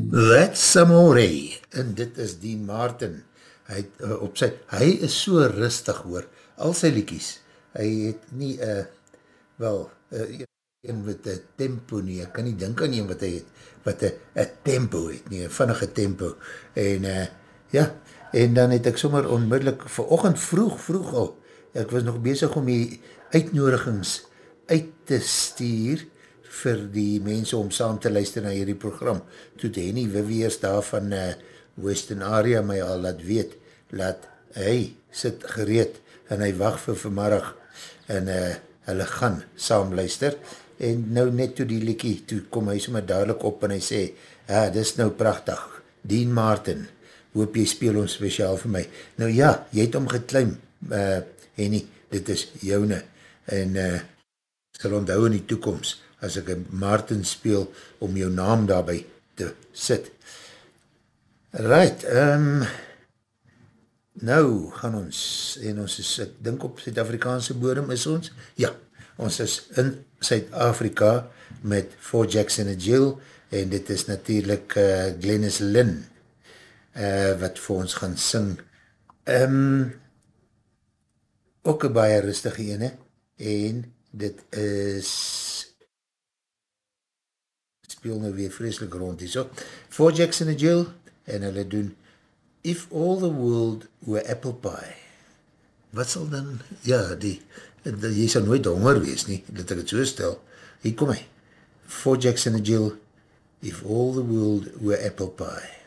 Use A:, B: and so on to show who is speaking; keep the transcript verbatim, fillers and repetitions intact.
A: That's Amore, en dit is Dean Martin. Hy, het, uh, op sy, hy is so rustig hoor, al sy liekies. Hy het nie, uh, wel, uh, een met een tempo nie, ek kan nie dink aan een wat hy het, wat een tempo het nie, een vinnige tempo. En uh, ja, en dan het ek sommer onmiddellik, vanoggend vroeg, vroeg al, ek was nog bezig om die uitnodigings uit te stuur, vir die mense om saam te luister na hierdie program. Toe Henny Wiviers daar van uh, Western Area my al laat weet, laat hy sit gereed en hy wacht vir vanmiddag en uh, hulle gaan saam luister. En nou net toe die liekie, toe kom hy sommer duidelik op en hy sê, ja, dis nou prachtig, Dean Martin, hoop jy speel ons speciaal vir my. Nou ja, jy het om geklim, uh, Henny, dit is joune en uh, sal onthou in die toekomst, as ek een Martin speel, om jou naam daarby te sit. Right, um, nou gaan ons, en ons is, ek dink op Suid-Afrikaanse bodem is ons, ja, ons is in Suid-Afrika met Four Jacks in a Jill, en dit is natuurlijk uh, Glennis Lynn, uh, wat vir ons gaan sing. Um, ook een baie rustige ene, en dit is speel nou weer vreselik rond hier so. Four Jacks in a Jill, en hulle doen If All the World Were Apple Pie. Wat sal dan, ja, die, die jy sal nooit honger wees nie, dat ek het so stel. Hier kom hy. Four Jacks in a Jill, If All the World Were Apple Pie.